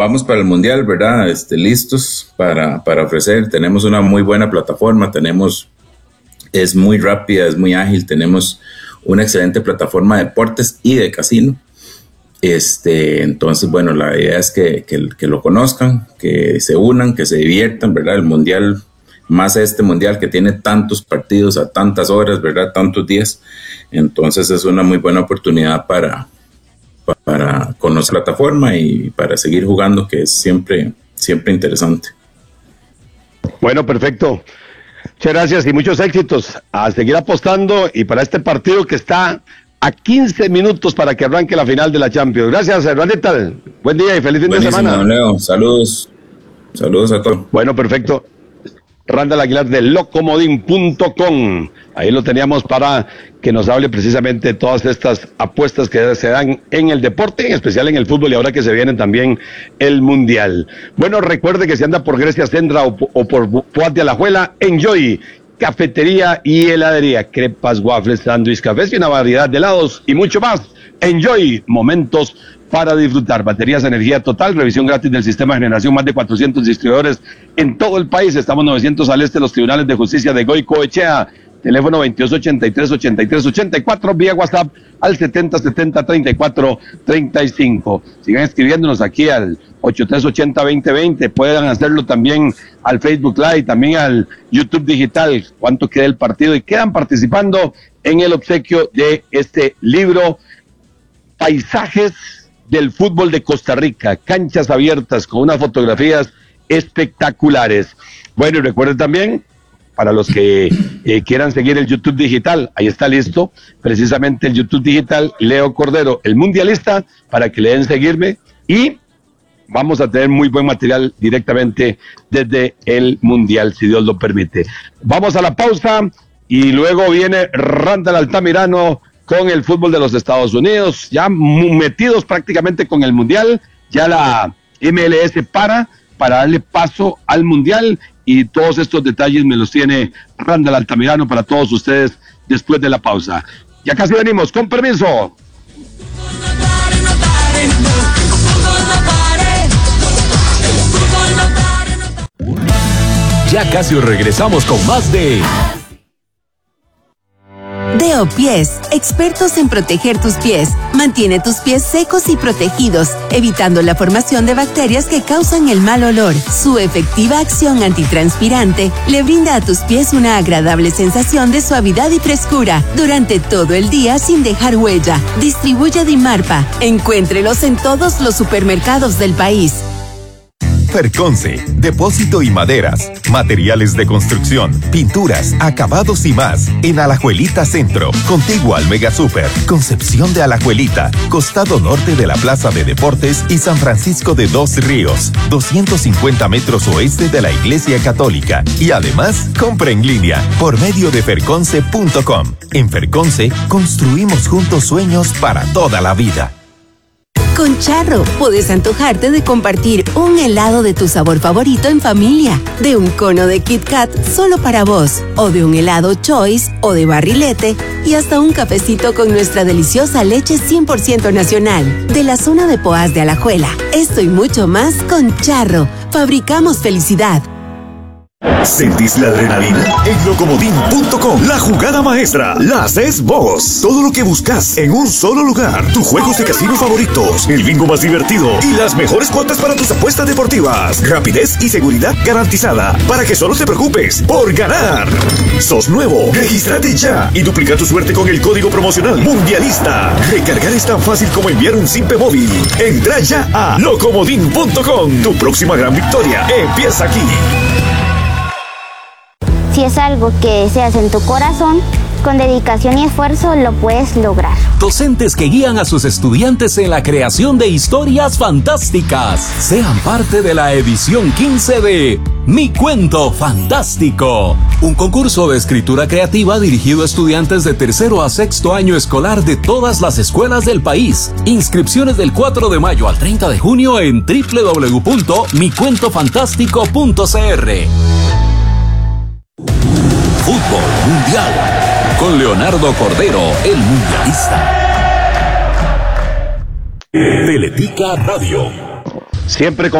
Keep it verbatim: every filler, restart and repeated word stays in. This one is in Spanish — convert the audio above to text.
vamos para el Mundial, ¿verdad? Este, listos para, para ofrecer. Tenemos una muy buena plataforma, tenemos, es muy rápida, es muy ágil, tenemos una excelente plataforma de deportes y de casino. Este, entonces, bueno, la idea es que, que, que lo conozcan, que se unan, que se diviertan, ¿verdad? El Mundial, más este Mundial que tiene tantos partidos a tantas horas, ¿verdad? Tantos días. Entonces es una muy buena oportunidad para, para conocer la plataforma y para seguir jugando, que es siempre, siempre interesante. Bueno, perfecto. Muchas gracias y muchos éxitos. A seguir apostando y para este partido que está a quince minutos para que arranque la final de la Champions. Gracias, Hernandita. Buen día y feliz fin Buenísimo, de semana. Don Leo. Saludos. Saludos a todos. Bueno, perfecto. Randall Aguilar de locomodin punto com. Ahí lo teníamos para que nos hable precisamente de todas estas apuestas que se dan en el deporte, en especial en el fútbol, y ahora que se viene también el Mundial. Bueno, recuerde que si anda por Grecia Sendra o, o por Poat de Alajuela, Enjoy, cafetería y heladería, crepas, waffles, sándwich, cafés y una variedad de helados y mucho más. Enjoy, momentos para disfrutar. Baterías Energía Total, revisión gratis del sistema de generación, más de cuatrocientos distribuidores en todo el país. Estamos novecientos al este de los tribunales de justicia de Goicoechea. Teléfono veintidós ochenta y tres, ochenta y tres ochenta y cuatro, vía WhatsApp al setenta setenta treinta y cuatro treinta y cinco. Sigan escribiéndonos aquí al ochenta y tres ochenta veinte veinte. Pueden hacerlo también al Facebook Live, también al YouTube Digital. ¿Cuánto queda el partido? Y quedan participando en el obsequio de este libro, Paisajes del Fútbol de Costa Rica, canchas abiertas con unas fotografías espectaculares. Bueno, y recuerden también, para los que eh, quieran seguir el YouTube Digital, ahí está listo, precisamente el YouTube Digital, Leo Cordero, el mundialista, para que le den seguirme, y vamos a tener muy buen material directamente desde el Mundial, si Dios lo permite. Vamos a la pausa, y luego viene Randall Altamirano con el fútbol de los Estados Unidos, ya metidos prácticamente con el Mundial, ya la M L S para, para darle paso al Mundial, y todos estos detalles me los tiene Randall Altamirano para todos ustedes después de la pausa. Ya casi venimos, con permiso. Ya casi regresamos con más de Deopies, expertos en proteger tus pies. Mantiene tus pies secos y protegidos, evitando la formación de bacterias que causan el mal olor. Su efectiva acción antitranspirante le brinda a tus pies una agradable sensación de suavidad y frescura durante todo el día sin dejar huella. Distribuye Dimarpa. Encuéntrelos en todos los supermercados del país. Ferconce, depósito y maderas, materiales de construcción, pinturas, acabados y más. En Alajuelita Centro, contiguo al Mega Super, Concepción de Alajuelita, costado norte de la Plaza de Deportes y San Francisco de Dos Ríos, doscientos cincuenta metros oeste de la Iglesia Católica. Y además, compra en línea por medio de ferconce punto com. En Ferconce, construimos juntos sueños para toda la vida. Con Charro, puedes antojarte de compartir un helado de tu sabor favorito en familia, de un cono de Kit Kat solo para vos, o de un helado Choice o de barrilete, y hasta un cafecito con nuestra deliciosa leche cien por ciento nacional, de la zona de Poás de Alajuela. Esto y mucho más con Charro. Fabricamos felicidad. ¿Sentís la adrenalina? En locomodin punto com, la jugada maestra la haces vos. Todo lo que buscas en un solo lugar. Tus juegos de casino favoritos, el bingo más divertido y las mejores cuotas para tus apuestas deportivas. Rapidez y seguridad garantizada para que solo te preocupes por ganar. ¿Sos nuevo? Regístrate ya y duplica tu suerte con el código promocional mundialista. Recargar es tan fácil como enviar un simple móvil. Entra ya a locomodin punto com. Tu próxima gran victoria empieza aquí. Si es algo que deseas en tu corazón, con dedicación y esfuerzo lo puedes lograr. Docentes que guían a sus estudiantes en la creación de historias fantásticas. Sean parte de la edición quince de Mi Cuento Fantástico, un concurso de escritura creativa dirigido a estudiantes de tercero a sexto año escolar de todas las escuelas del país. Inscripciones del cuatro de mayo al treinta de junio en doble u doble u doble u punto mi cuento fantástico punto c r. Fútbol Mundial con Leonardo Cordero, el mundialista. Teletica Radio. Siempre con